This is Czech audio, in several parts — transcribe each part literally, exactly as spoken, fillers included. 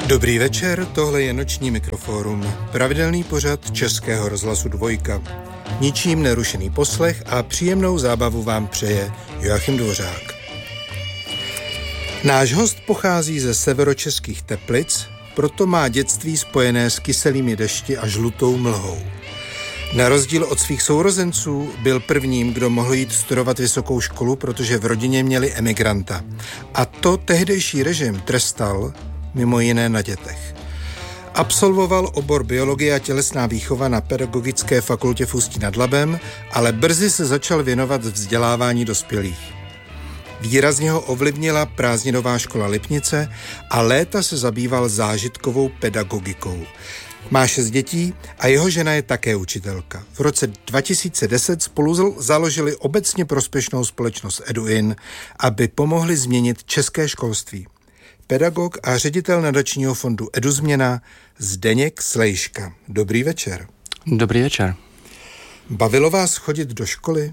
Dobrý večer, tohle je Noční mikrofórum, pravidelný pořad Českého rozhlasu Dvojka. Ničím nerušený poslech a příjemnou zábavu vám přeje Joachim Dvořák. Náš host pochází ze severočeských Teplic, proto má dětství spojené s kyselými dešti a žlutou mlhou. Na rozdíl od svých sourozenců byl prvním, kdo mohl jít studovat vysokou školu, protože v rodině měli emigranta. A to tehdejší režim trestal mimo jiné na dětech. Absolvoval obor biologie a tělesná výchova na Pedagogické fakultě v Ústí nad Labem, ale brzy se začal věnovat vzdělávání dospělých. Výrazně ho ovlivnila prázdninová škola Lipnice a léta se zabýval zážitkovou pedagogikou. Má šest dětí a jeho žena je také učitelka. V roce dva tisíce deset spolu založili obecně prospěšnou společnost EduIn, aby pomohli změnit české školství. Pedagog a ředitel nadačního fondu EduZměna Zdeněk Slejška. Dobrý večer. Dobrý večer. Bavilo vás chodit do školy?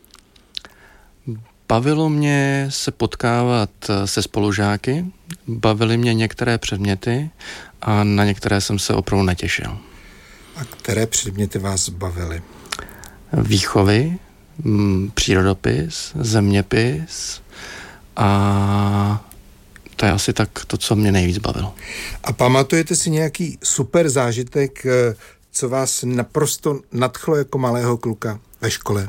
Bavilo mě se potkávat se spolužáky, bavily mě některé předměty a na některé jsem se opravdu netěšil. A které předměty vás bavily? Výchovy, přírodopis, zeměpis a to je asi tak to, co mě nejvíc bavilo. A pamatujete si nějaký super zážitek, co vás naprosto nadchlo jako malého kluka ve škole?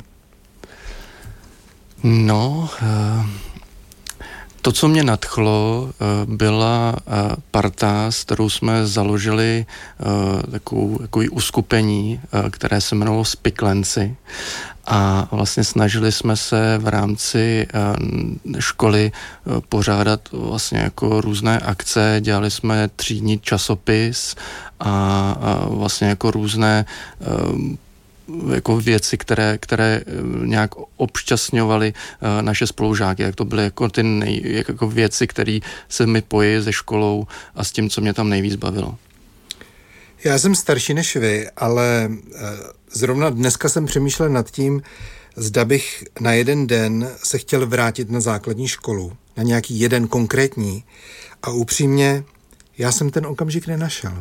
No, to, co mě nadchlo, byla parta, s kterou jsme založili takovou, takový uskupení, které se jmenovalo Spiklenci. A vlastně snažili jsme se v rámci školy pořádat vlastně jako různé akce, dělali jsme třídní časopis a vlastně jako různé jako věci, které, které nějak obšťastňovaly naše spolužáky. Jak to byly jako ty nej, jako věci, které se mi pojí se školou a s tím, co mě tam nejvíc bavilo. Já jsem starší než vy, ale zrovna dneska jsem přemýšlel nad tím, zda bych na jeden den se chtěl vrátit na základní školu, na nějaký jeden konkrétní, a upřímně, já jsem ten okamžik nenašel.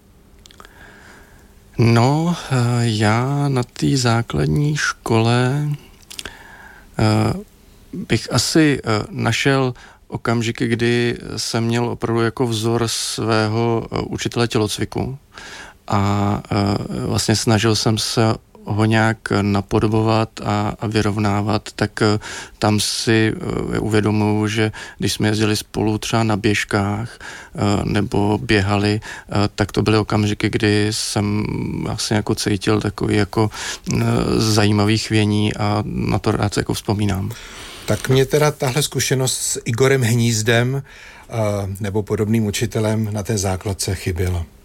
No, já na té základní škole bych asi našel okamžiky, kdy jsem měl opravdu jako vzor svého učitele tělocviku a vlastně snažil jsem se ho nějak napodobovat a, a vyrovnávat, tak tam si uvědomuji, že když jsme jezdili spolu třeba na běžkách nebo běhali, tak to byly okamžiky, kdy jsem vlastně jako cítil takový jako zajímavý chvění a na to rád se jako vzpomínám. Tak mě teda tahle zkušenost s Igorem Hnízdem nebo podobným učitelem na té základce chyběla.